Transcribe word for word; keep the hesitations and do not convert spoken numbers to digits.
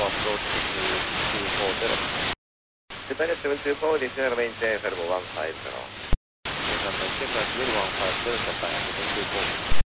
approach to two four zero. Japan seven two four, this is range Verbo one five zero. Japan one five zero, Japan seven two four.